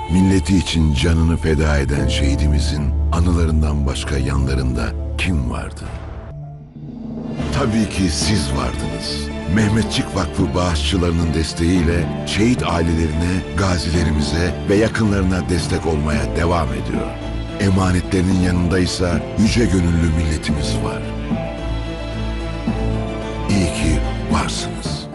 Milleti için canını feda eden şehidimizin anılarından başka yanlarında kim vardı? Tabii ki siz vardınız. Mehmetçik Vakfı bağışçılarının desteğiyle şehit ailelerine, gazilerimize ve yakınlarına destek olmaya devam ediyor. Emanetlerinin yanındaysa yüce gönüllü milletimiz var. İyi ki varsınız.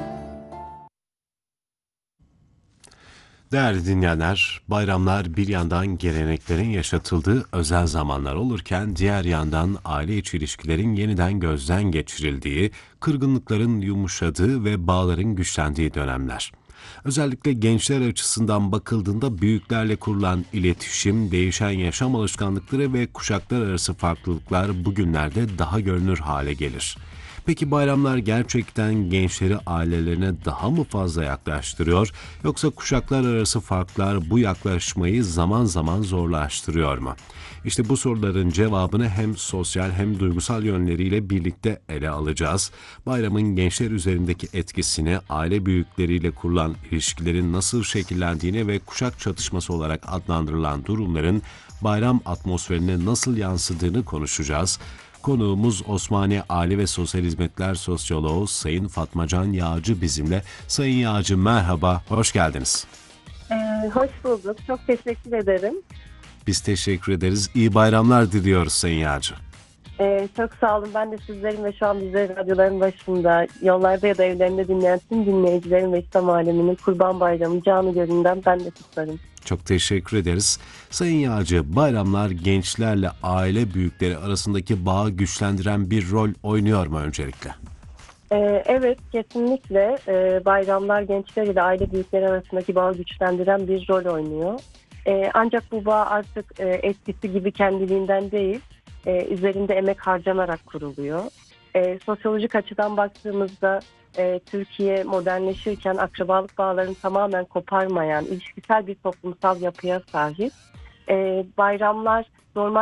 Değerli dinleyenler, bayramlar bir yandan geleneklerin yaşatıldığı özel zamanlar olurken diğer yandan aile içi ilişkilerin yeniden gözden geçirildiği, kırgınlıkların yumuşadığı ve bağların güçlendiği dönemler. Özellikle gençler açısından bakıldığında büyüklerle kurulan iletişim, değişen yaşam alışkanlıkları ve kuşaklar arası farklılıklar bugünlerde daha görünür hale gelir. Peki bayramlar gerçekten gençleri ailelerine daha mı fazla yaklaştırıyor, yoksa kuşaklar arası farklar bu yaklaşmayı zaman zaman zorlaştırıyor mu? İşte bu soruların cevabını hem sosyal hem duygusal yönleriyle birlikte ele alacağız. Bayramın gençler üzerindeki etkisini, aile büyükleriyle kurulan ilişkilerin nasıl şekillendiğini ve kuşak çatışması olarak adlandırılan durumların bayram atmosferine nasıl yansıdığını konuşacağız. Konuğumuz Osmaniye Aile ve Sosyal Hizmetler Sosyoloğu Sayın Fatmacan Yağcı bizimle. Sayın Yağcı merhaba, hoş geldiniz. Hoş bulduk. Çok teşekkür ederim. Biz teşekkür ederiz. İyi bayramlar diliyoruz Sayın Yağcı. Çok sağ olun. Ben de sizlerin ve şu an bizlerin radyoların başında, yollarda ya da evlerinde dinleyen tüm dinleyicilerin ve İslam aleminin Kurban Bayramı canı gönülden ben de kutlarım. Çok teşekkür ederiz. Sayın Yağcı, bayramlar gençlerle aile büyükleri arasındaki bağı güçlendiren bir rol oynuyor mu öncelikle? Evet, kesinlikle bayramlar gençler ile aile büyükleri arasındaki bağı güçlendiren bir rol oynuyor. Ancak bu bağ artık eskisi gibi kendiliğinden değil, üzerinde emek harcanarak kuruluyor. Sosyolojik açıdan baktığımızda Türkiye modernleşirken akrabalık bağlarını tamamen koparmayan, ilişkisel bir toplumsal yapıya sahip. Bayramlar normal